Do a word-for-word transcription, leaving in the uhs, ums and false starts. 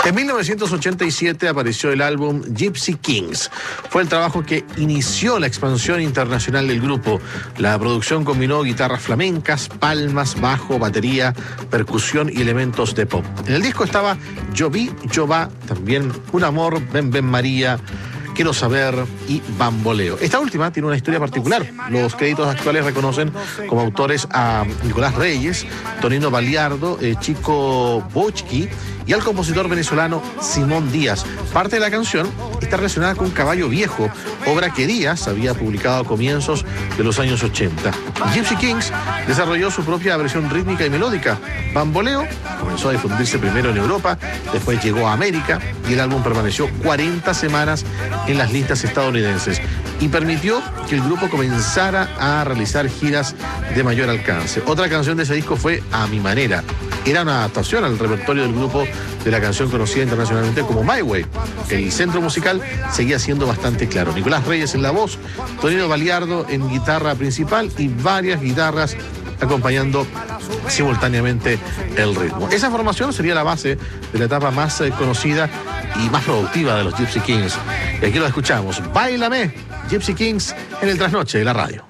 En mil novecientos ochenta y siete apareció el álbum Gypsy Kings. Fue el trabajo que inició la expansión internacional del grupo. La producción combinó guitarras flamencas, palmas, bajo, batería, percusión y elementos de pop. En el disco estaba Yo vi, yo va, también Un amor, Ven, ven María, Quiero saber y Bamboleo. Esta última tiene una historia particular. Los créditos actuales reconocen como autores a Nicolás Reyes, Tonino Baliardo, eh, Chico Bochki y al compositor venezolano Simón Díaz. Parte de la canción está relacionada con Caballo Viejo, obra que Díaz había publicado a comienzos de los años ochenta. Gypsy Kings desarrolló su propia versión rítmica y melódica. Bamboleo comenzó a difundirse primero en Europa, después llegó a América y el álbum permaneció cuarenta semanas en las listas estadounidenses y permitió que el grupo comenzara a realizar giras de mayor alcance. Otra canción de ese disco fue A Mi Manera. Era una adaptación al repertorio del grupo de la canción conocida internacionalmente como My Way. El centro musical seguía siendo bastante claro. Nicolás Reyes en la voz, Tonino Baliardo en guitarra principal y varias guitarras acompañando simultáneamente el ritmo. Esa formación sería la base de la etapa más eh, conocida y más productiva de los Gypsy Kings. Y aquí lo escuchamos. Báilame, Gypsy Kings en el trasnoche de la radio.